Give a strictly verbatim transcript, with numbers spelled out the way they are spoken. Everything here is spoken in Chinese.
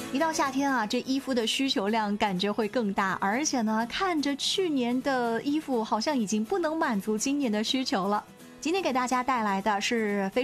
一到夏天啊，这衣服的需求量感觉会更大，而且呢，看着去年的衣服好像已经不能满足今年的需求了。今天给大家带来的是非